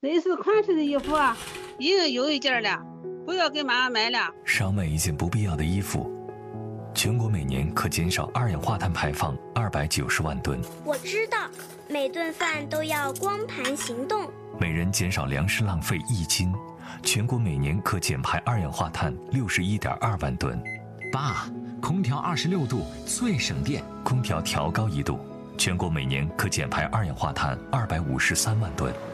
这是款式的衣服啊， 一个又一件了，不要给妈妈买了。 少买一件不必要的衣服，全国每年可减少二氧化碳排放290万吨。 我知道，每顿饭都要光盘行动。 每人减少粮食浪费1斤，全国每年可减排二氧化碳61.2万吨。 爸，空调26度最省电， 空调调高1度，全国每年可减排二氧化碳253万吨。